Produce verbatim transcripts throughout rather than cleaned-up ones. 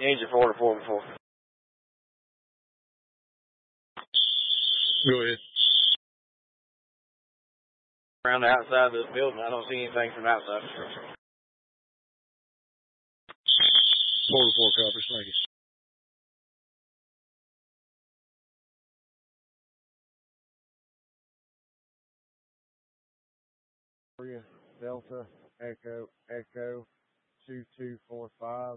Engine four to four before. Go ahead. Around the outside of this building, I don't see anything from outside the structure. Four to four copies, thank you. Delta Echo Echo two two four five.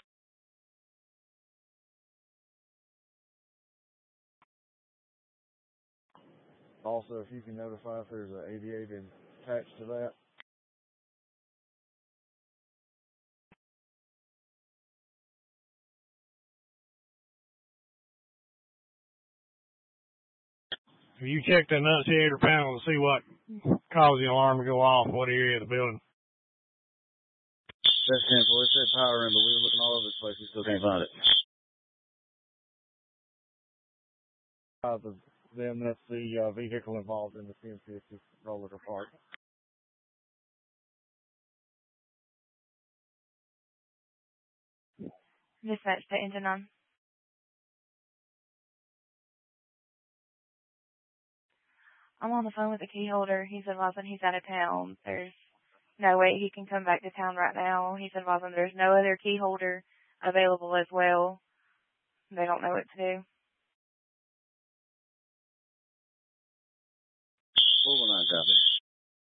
Also, if you can notify if there's an aviator attached to that. Have you checked the annunciator panel to see what caused the alarm to go off? What area of the building? That's ten four. It said power in, but we were looking all over this place. We still can't find it. Uh, the, then that's the uh, vehicle involved in the C M fifty roller park. Dispatch to engine on. I'm on the phone with the key holder. He's advising he's out of town. There's no way he can come back to town right now. He's advising there's no other key holder available as well. They don't know what to do. four one nine copy.